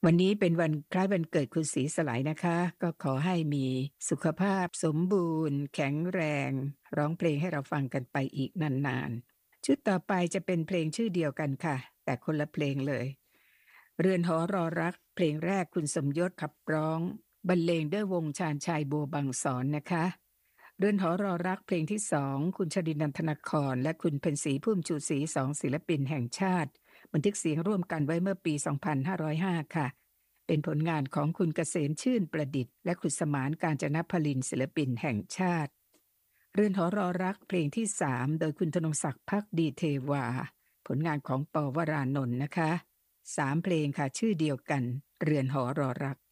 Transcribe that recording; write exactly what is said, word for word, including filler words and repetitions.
วันนี้เป็นวันคล้ายวันเกิดคุณศรีสลายนะคะก็ขอให้มีสุขภาพสมบูรณ์แข็งแรงร้องเพลงให้เราฟังกันไปอีกนานๆชุดต่อไปจะเป็นเพลงชื่อเดียวกันค่ะแต่คนละเพลงเลยเรือนหอรอรักเพลงแรกคุณสมยศขับร้องบรรเลงด้วยวงชาญชัยบัวบังสอนนะคะเรือนหอรอรักเพลงที่สองคุณชดินันทนครและคุณเพ็ญศรีพุ่มชูศรีสองศิลปินแห่งชาติบันทึกเสียงร่วมกันไว้เมื่อปีสองพันห้าร้อยห้าค่ะเป็นผลงานของคุณเกษมชื่นประดิษฐ์และคุณสมานกาญจนพลินศิลปินแห่งชาติเรือนหอรอรักเพลงที่สามโดยคุณธนงศักดิ์ภักดีเทวาผลงานของปวรานนท์นะคะสามเพลงค่ะชื่อเดียวกันเรือนหอรอรัก